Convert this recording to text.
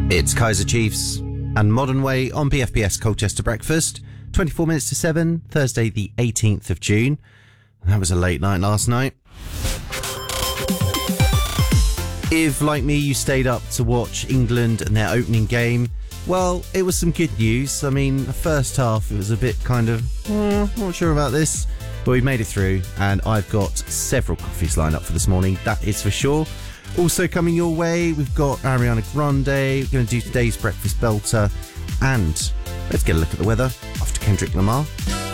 It's Kaiser Chiefs and Modern Way on BFBS Colchester Breakfast. 24 minutes to 7, Thursday the 18th of June. That was a late night last night. If, like me, you stayed up to watch England and their opening game, well, it was some good news. I mean, the first half, it was a bit kind of, not sure about this. But we made it through, and I've got several coffees lined up for this morning, that is for sure. Also coming your way, we've got Ariana Grande. We're going to do today's breakfast belter. And let's get a look at the weather after Kendrick Lamar.